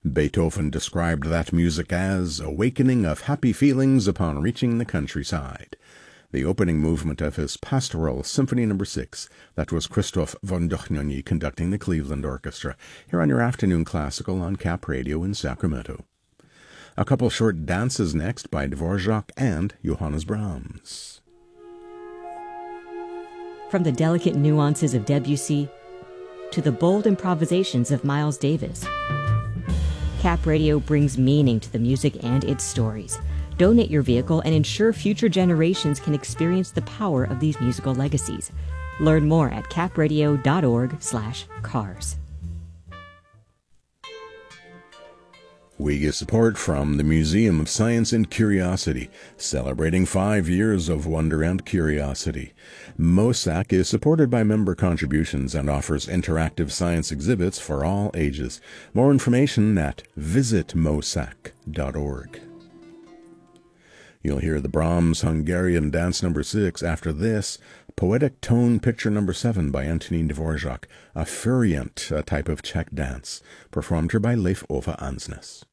Beethoven described that music as awakening of happy feelings upon reaching the countryside. The opening movement of his Pastoral Symphony No. 6. That was Christoph von Dohnanyi conducting the Cleveland Orchestra, here on your Afternoon Classical on Cap Radio in Sacramento. A couple short dances next by Dvorak and Johannes Brahms. From the delicate nuances of Debussy to the bold improvisations of Miles Davis, Cap Radio brings meaning to the music and its stories. Donate your vehicle and ensure future generations can experience the power of these musical legacies. Learn more at capradio.org/cars. We get support from the Museum of Science and Curiosity, celebrating 5 years of wonder and curiosity. MOSAC is supported by member contributions and offers interactive science exhibits for all ages. More information at visitmosac.org. You'll hear the Brahms Hungarian Dance No. 6 after this, Poetic Tone Picture No. 7 by Antonín Dvorak, a furiant type of Czech dance, performed here by Leif Ove Ansnes.